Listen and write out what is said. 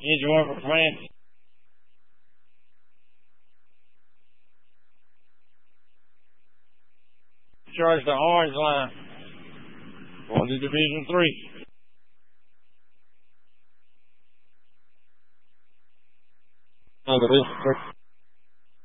Engine 1 for command. Charge the orange line. Going to Division 3. Division 3.